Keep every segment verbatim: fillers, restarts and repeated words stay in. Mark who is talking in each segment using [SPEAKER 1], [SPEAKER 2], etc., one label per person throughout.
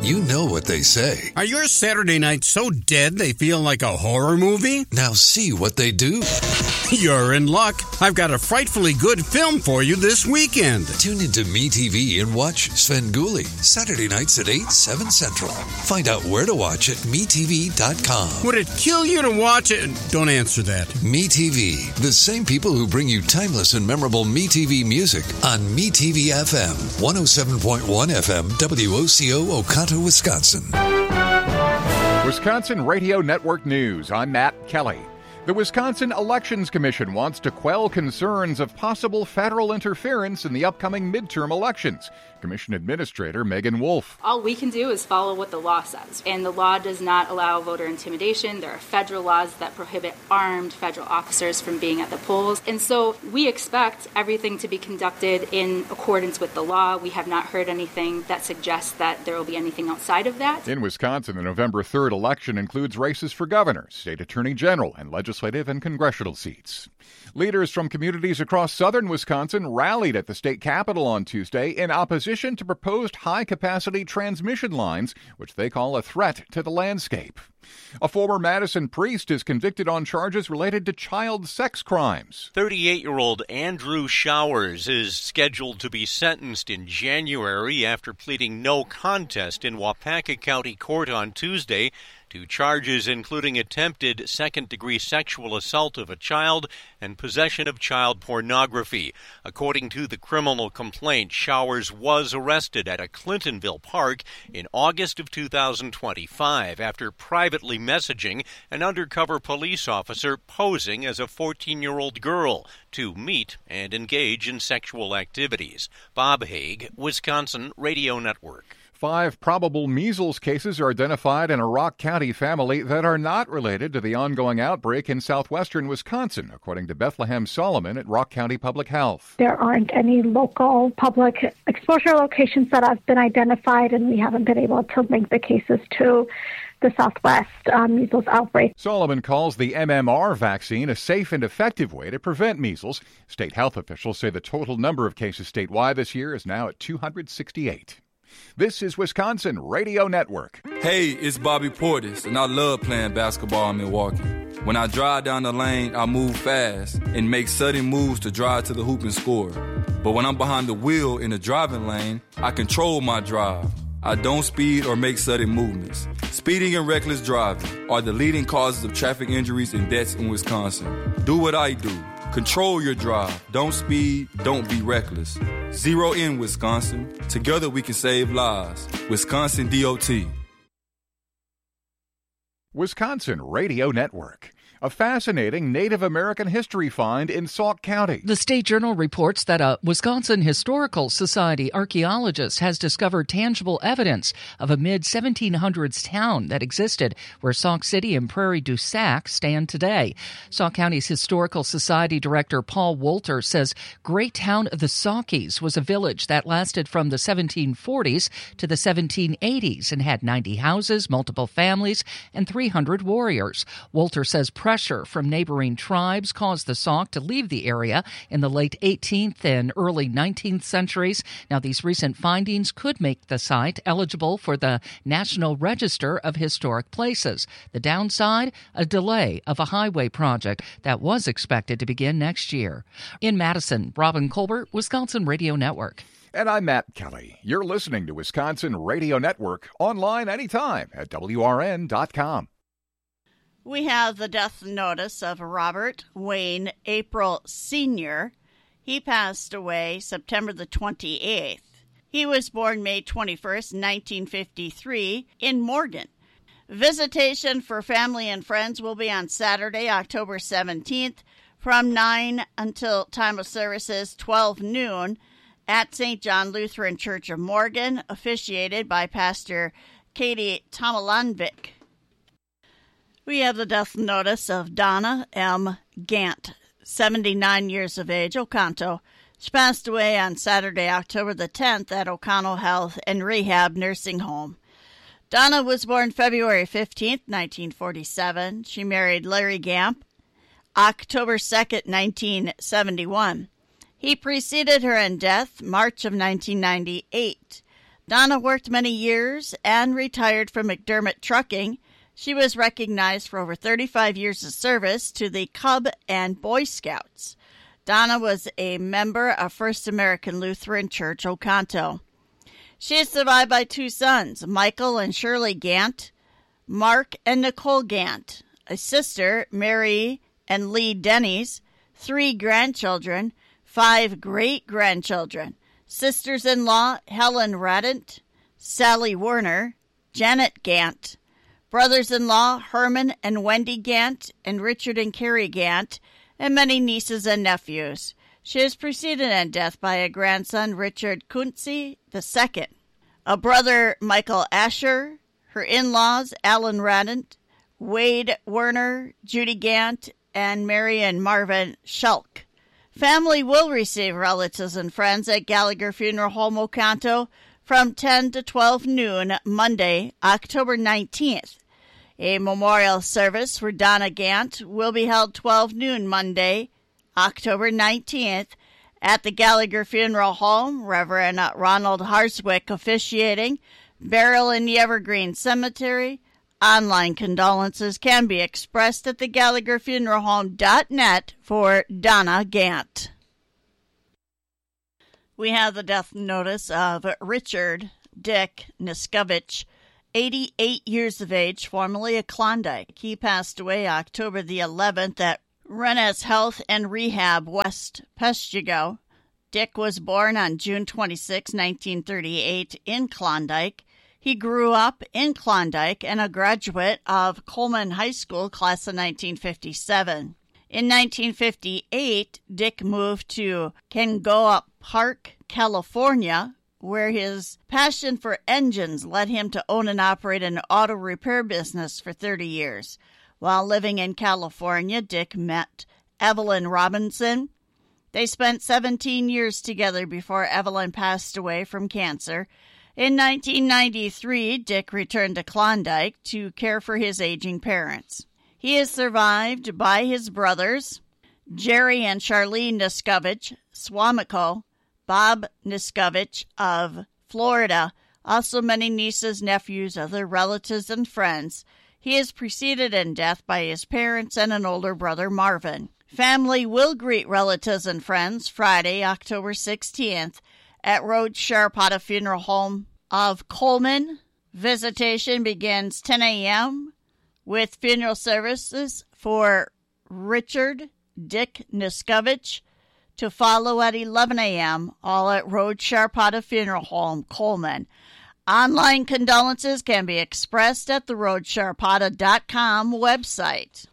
[SPEAKER 1] You know what they say.
[SPEAKER 2] Are your Saturday nights so dead they feel like a horror movie?
[SPEAKER 1] Now see what they do.
[SPEAKER 2] You're in luck. I've got a frightfully good film for you this weekend.
[SPEAKER 1] Tune into MeTV and watch Svengoolie, Saturday nights at eight, seven Central. Find out where to watch at me T V dot com.
[SPEAKER 2] Would it kill you to watch it? Don't answer that.
[SPEAKER 1] MeTV, the same people who bring you timeless and memorable MeTV music on MeTV F M, one oh seven point one F M, W O C O, Oconto, Wisconsin.
[SPEAKER 3] Wisconsin Radio Network News. I'm Matt Kelly. The Wisconsin Elections Commission wants to quell concerns of possible federal interference in the upcoming midterm elections. Commission Administrator Megan Wolf.
[SPEAKER 4] All we can do is follow what the law says, and the law does not allow voter intimidation. There are federal laws that prohibit armed federal officers from being at the polls, and so we expect everything to be conducted in accordance with the law. We have not heard anything that suggests that there will be anything outside of that.
[SPEAKER 3] In Wisconsin, the November third election includes races for governor, state attorney general, and legislative and congressional seats. Leaders from communities across southern Wisconsin rallied at the state capitol on Tuesday in opposition to proposed high-capacity transmission lines, which they call a threat to the landscape. A former Madison priest is convicted on charges related to child sex crimes.
[SPEAKER 5] thirty-eight-year-old Andrew Showers is scheduled to be sentenced in January after pleading no contest in Waupaca County Court on Tuesday to charges including attempted second-degree sexual assault of a child and possession of child pornography. According to the criminal complaint, Showers was arrested at a Clintonville park in August of two thousand twenty-five after privately messaging an undercover police officer posing as a fourteen-year-old girl to meet and engage in sexual activities. Bob Haig, Wisconsin Radio Network.
[SPEAKER 3] Five probable measles cases are identified in a Rock County family that are not related to the ongoing outbreak in southwestern Wisconsin, according to Bethlehem Solomon at Rock County Public Health.
[SPEAKER 6] There aren't any local public exposure locations that have been identified, and we haven't been able to link the cases to the Southwest um, measles outbreak.
[SPEAKER 3] Solomon calls the M M R vaccine a safe and effective way to prevent measles. State health officials say the total number of cases statewide this year is now at two hundred sixty-eight. This is Wisconsin Radio Network.
[SPEAKER 7] Hey, it's Bobby Portis, and I love playing basketball in Milwaukee. When I drive down the lane, I move fast and make sudden moves to drive to the hoop and score. But when I'm behind the wheel in the driving lane, I control my drive. I don't speed or make sudden movements. Speeding and reckless driving are the leading causes of traffic injuries and deaths in Wisconsin. Do what I do. Control your drive. Don't speed. Don't be reckless. Zero in Wisconsin. Together we can save lives. Wisconsin D O T.
[SPEAKER 3] Wisconsin Radio Network. A fascinating Native American history find in Sauk County.
[SPEAKER 8] The State Journal reports that a Wisconsin Historical Society archaeologist has discovered tangible evidence of a mid seventeen hundreds town that existed where Sauk City and Prairie du Sac stand today. Sauk County's Historical Society Director Paul Wolter says Great Town of the Saukies was a village that lasted from the seventeen forties to the seventeen eighties and had ninety houses, multiple families, and three hundred warriors. Wolter says pressure from neighboring tribes caused the Sauk to leave the area in the late eighteenth and early nineteenth centuries. Now, these recent findings could make the site eligible for the National Register of Historic Places. The downside, a delay of a highway project that was expected to begin next year. In Madison, Robin Colbert, Wisconsin Radio Network.
[SPEAKER 3] And I'm Matt Kelly. You're listening to Wisconsin Radio Network, online anytime at W R N dot com.
[SPEAKER 9] We have the death notice of Robert Wayne April Senior He passed away September the twenty-eighth. He was born May twenty-first, nineteen fifty-three, in Morgan. Visitation for family and friends will be on Saturday, October seventeenth, from nine until time of services twelve noon at Saint John Lutheran Church of Morgan, officiated by Pastor Katie Tomalanvik. We have the death notice of Donna M. Gant, seventy-nine years of age, Oconto. She passed away on Saturday, October the tenth at O'Connell Health and Rehab Nursing Home. Donna was born February fifteenth, nineteen forty-seven. She married Larry Gamp October second, nineteen seventy-one. He preceded her in death March of nineteen ninety-eight. Donna worked many years and retired from McDermott Trucking. She was recognized for over thirty-five years of service to the Cub and Boy Scouts. Donna was a member of First American Lutheran Church, Oconto. She is survived by two sons, Michael and Shirley Gant, Mark and Nicole Gant, a sister, Mary and Lee Denny's, three grandchildren, five great-grandchildren, sisters-in-law, Helen Radant, Sally Werner, Janet Gant, brothers-in-law, Herman and Wendy Gant, and Richard and Carrie Gant, and many nieces and nephews. She is preceded in death by a grandson, Richard Kunze the Second, a brother, Michael Asher, her in-laws, Alan Radant, Wade Werner, Judy Gant, and Mary and Marvin Schulk. Family will receive relatives and friends at Gallagher Funeral Home, Oconto, from ten to twelve noon, Monday, October nineteenth. A memorial service for Donna Gant will be held twelve noon, Monday, October nineteenth, at the Gallagher Funeral Home, Reverend Ronald Harswick officiating, burial in the Evergreen Cemetery. Online condolences can be expressed at the Gallagher Funeral Home dot net for Donna Gant. We have the death notice of Richard Dick Niskovich, eighty-eight years of age, formerly of Klondike. He passed away October the eleventh at Rennes Health and Rehab, West Peshtigo. Dick was born on June twenty-sixth, nineteen thirty-eight, in Klondike. He grew up in Klondike and a graduate of Coleman High School, class of nineteen fifty-seven. In nineteen fifty-eight, Dick moved to Kengoa Park, California, where his passion for engines led him to own and operate an auto repair business for thirty years. While living in California, Dick met Evelyn Robinson. They spent seventeen years together before Evelyn passed away from cancer. In nineteen ninety-three, Dick returned to Klondike to care for his aging parents. He is survived by his brothers, Jerry and Charlene Niskovich, Swamico, Bob Niskovich of Florida, also many nieces, nephews, other relatives, and friends. He is preceded in death by his parents and an older brother, Marvin. Family will greet relatives and friends Friday, October sixteenth, at Road Sharapata Funeral Home of Coleman. Visitation begins ten a.m. with funeral services for Richard Dick Niskovich to follow at eleven a.m., all at Road Sharapata Funeral Home, Coleman. Online condolences can be expressed at the road sharapata dot com website.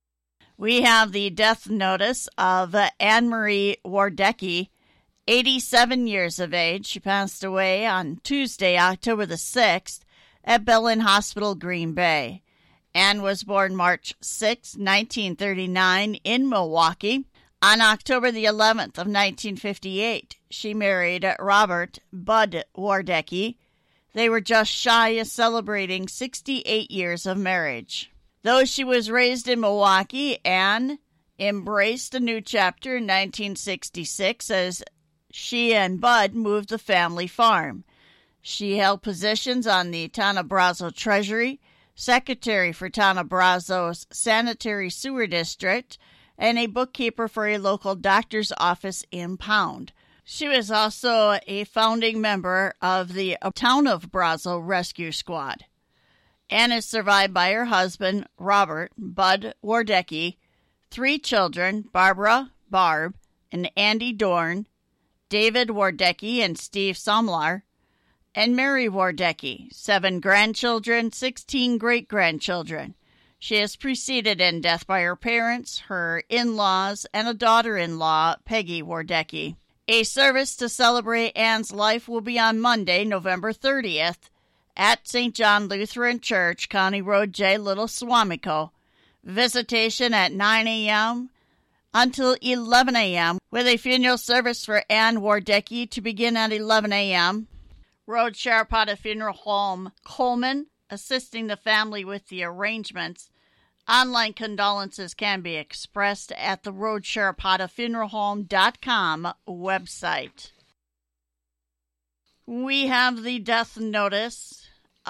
[SPEAKER 9] We have the death notice of Anne-Marie Wardecki, eighty-seven years of age. She passed away on Tuesday, October the sixth, at Belen Hospital, Green Bay. Anne was born March sixth, nineteen thirty-nine, in Milwaukee. On October the eleventh of nineteen fifty-eight, she married Robert Bud Wardecki. They were just shy of celebrating sixty-eight years of marriage. Though she was raised in Milwaukee, Anne embraced a new chapter in nineteen sixty-six as she and Bud moved the family farm. She held positions on the Tanna Brazos Treasury, secretary for Tanna Brazos Sanitary Sewer District, and a bookkeeper for a local doctor's office in Pound. She was also a founding member of the Town of Brazos Rescue Squad. Anne is survived by her husband, Robert Bud Wardecki, three children, Barbara, Barb, and Andy Dorn, David Wardecki and Steve Somlar, and Mary Wardecki, seven grandchildren, sixteen great-grandchildren. She is preceded in death by her parents, her in-laws, and a daughter-in-law, Peggy Wardecki. A service to celebrate Anne's life will be on Monday, November thirtieth, at Saint John Lutheran Church, County Road J, Little Swamico. Visitation at nine a.m. until eleven a.m., with a funeral service for Anne Wardecki to begin at eleven a.m. Road Sharapata Funeral Home, Coleman, assisting the family with the arrangements. Online condolences can be expressed at the road sharapata funeral home dot com website. We have the death notice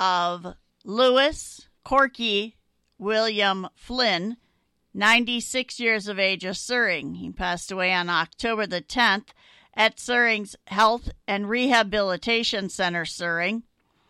[SPEAKER 9] of Lewis Corky William Flynn, ninety-six years of age, of Suring. He passed away on October the tenth at Suring's Health and Rehabilitation Center, Suring.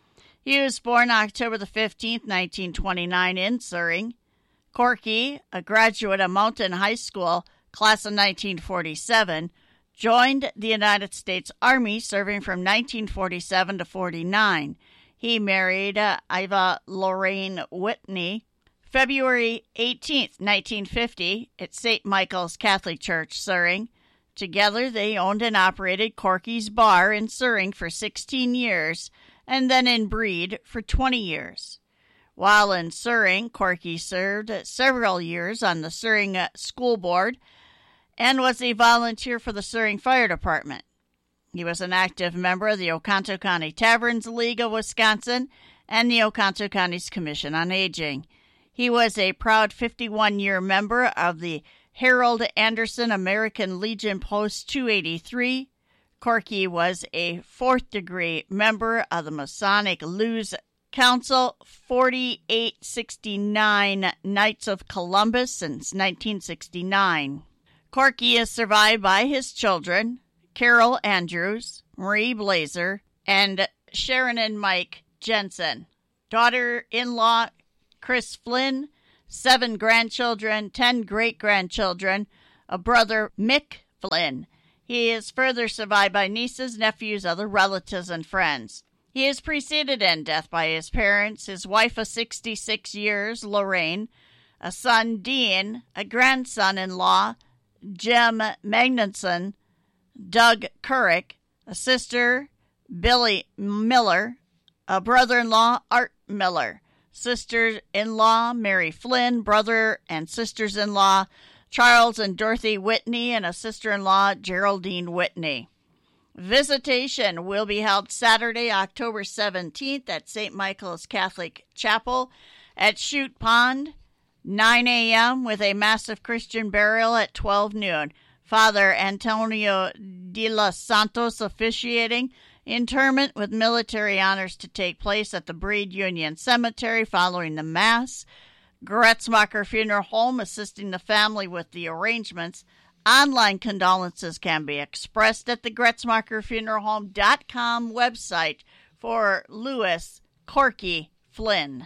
[SPEAKER 9] He was born October the fifteenth, nineteen twenty-nine, in Suring. Corky, a graduate of Mountain High School, class of nineteen forty-seven, joined the United States Army, serving from nineteen forty-seven to forty-nine. He married uh, Iva Lorraine Whitney February eighteenth, nineteen fifty, at Saint Michael's Catholic Church, Suring. Together, they owned and operated Corky's Bar in Suring for sixteen years, and then in Breed for twenty years. While in Suring, Corky served several years on the Suring School Board and was a volunteer for the Suring Fire Department. He was an active member of the Oconto County Taverns League of Wisconsin and the Oconto County's Commission on Aging. He was a proud fifty-one-year member of the Harold Anderson American Legion Post two eighty-three. Corky was a fourth-degree member of the Masonic Lewes Council forty-eight sixty-nine Knights of Columbus since nineteen sixty-nine. Corky is survived by his children, Carol Andrews, Marie Blazer, and Sharon and Mike Jensen. Daughter-in-law, Chris Flynn, seven grandchildren, ten great-grandchildren, a brother, Mick Flynn. He is further survived by nieces, nephews, other relatives, and friends. He is preceded in death by his parents, his wife of sixty-six years, Lorraine, a son, Dean, a grandson-in-law, Jim Magnuson, Doug Couric, a sister, Billy Miller, a brother-in-law, Art Miller, sister-in-law, Mary Flynn, brother and sisters-in-law, Charles and Dorothy Whitney, and a sister-in-law, Geraldine Whitney. Visitation will be held Saturday, October seventeenth at Saint Michael's Catholic Chapel at Chute Pond, nine a.m., with a massive Christian burial at twelve noon. Father Antonio de los Santos officiating. Interment with military honors to take place at the Breed Union Cemetery following the Mass. Gretzmacher Funeral Home assisting the family with the arrangements. Online condolences can be expressed at the Gretzmacher Funeral Home dot com website for Lewis Corky Flynn.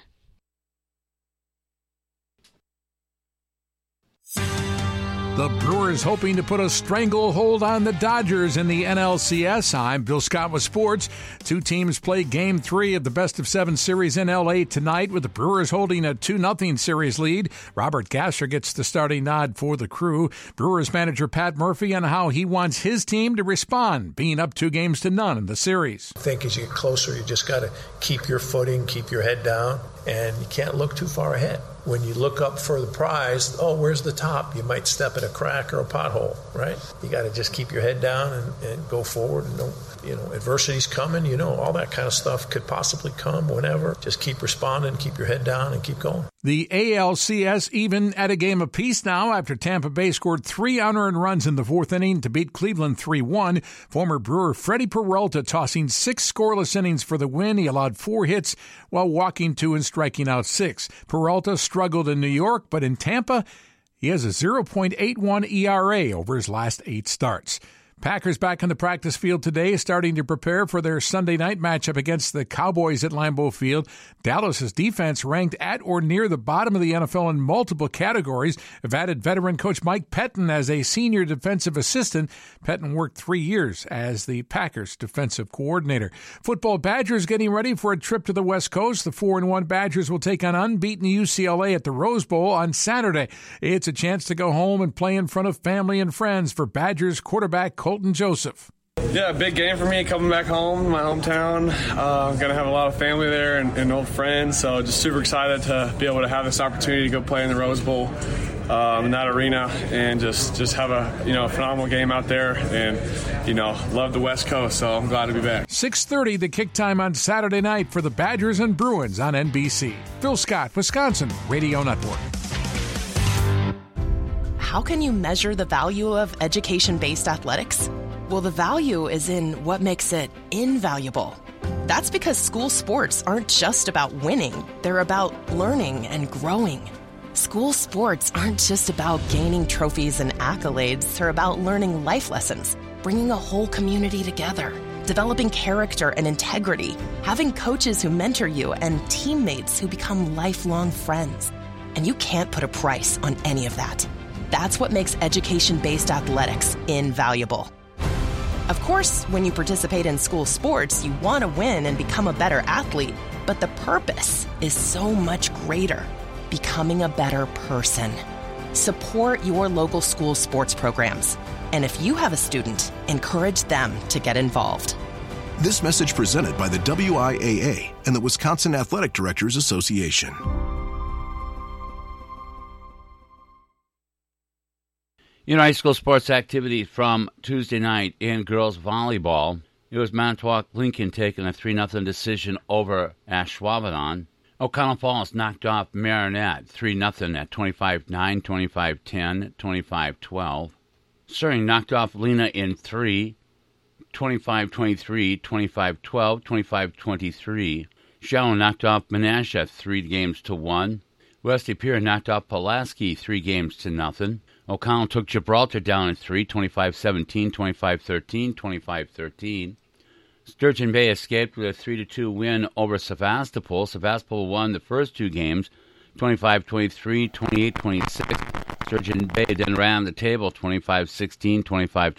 [SPEAKER 10] The Brewers hoping to put a stranglehold on the Dodgers in the N L C S. I'm Bill Scott with sports. Two teams play Game three of the best-of-seven series in L A tonight, with the Brewers holding a two nothing series lead. Robert Gasser gets the starting nod for the Crew. Brewers manager Pat Murphy on how he wants his team to respond, being up two games to none in the series.
[SPEAKER 11] I think as you get closer, you just got to keep your footing, keep your head down, and you can't look too far ahead. When you look up for the prize, oh, where's the top? You might step in a crack or a pothole, right? You got to just keep your head down and, and go forward. And don't, you know, adversity's coming. You know, all that kind of stuff could possibly come whenever. Just keep responding, keep your head down, and keep going.
[SPEAKER 10] The A L C S even at a game apiece now after Tampa Bay scored three unearned runs in the fourth inning to beat Cleveland three one. Former Brewer Freddie Peralta tossing six scoreless innings for the win. He allowed four hits while walking two and striking out six. Peralta struggled in New York, but in Tampa, he has a oh point eight one E R A over his last eight starts. Packers back on the practice field today, starting to prepare for their Sunday night matchup against the Cowboys at Lambeau Field. Dallas's defense ranked at or near the bottom of the N F L in multiple categories. Have added veteran coach Mike Pettin as a senior defensive assistant. Pettin worked three years as the Packers defensive coordinator. Football Badgers getting ready for a trip to the West Coast. The four and one Badgers will take on unbeaten U C L A at the Rose Bowl on Saturday. It's a chance to go home and play in front of family and friends for Badgers quarterback Colton Joseph.
[SPEAKER 12] Yeah, big game for me coming back home, my hometown. Uh, I'm going to have a lot of family there and, and old friends, so just super excited to be able to have this opportunity to go play in the Rose Bowl um, in that arena and just, just have a you know phenomenal game out there and you know love the West Coast, so I'm glad to be back.
[SPEAKER 10] six thirty the kick time on Saturday night for the Badgers and Bruins on N B C. Phil Scott, Wisconsin Radio Network.
[SPEAKER 13] How can you measure the value of education-based athletics? Well, the value is in what makes it invaluable. That's because school sports aren't just about winning. They're about learning and growing. School sports aren't just about gaining trophies and accolades. They're about learning life lessons, bringing a whole community together, developing character and integrity, having coaches who mentor you, and teammates who become lifelong friends. And you can't put a price on any of that. That's what makes education-based athletics invaluable. Of course, when you participate in school sports, you want to win and become a better athlete, but the purpose is so much greater, becoming a better person. Support your local school sports programs. And if you have a student, encourage them to get involved.
[SPEAKER 14] This message presented by the W I A A and the Wisconsin Athletic Directors Association.
[SPEAKER 15] You know, high school sports activities from Tuesday night in girls volleyball. It was Manitowoc Lincoln taking a three nothing decision over Ashwaubenon. O'Connell Falls knocked off Marinette three nothing at twenty-five nine, twenty-five ten, twenty-five twelve. Sterling knocked off Lena in three, twenty-five twenty-three, twenty-five twelve, twenty-five twenty-three. Shallow knocked off Menasha three games to one. Wesley Pier knocked off Pulaski three games to nothing. O'Connell took Gibraltar down in three, twenty-five seventeen, twenty-five thirteen, twenty-five thirteen. Sturgeon Bay escaped with a three to two win over Sevastopol. Sevastopol won the first two games, twenty-five twenty-three, twenty-eight twenty-six. Sturgeon Bay then ran the table, twenty-five sixteen, twenty-five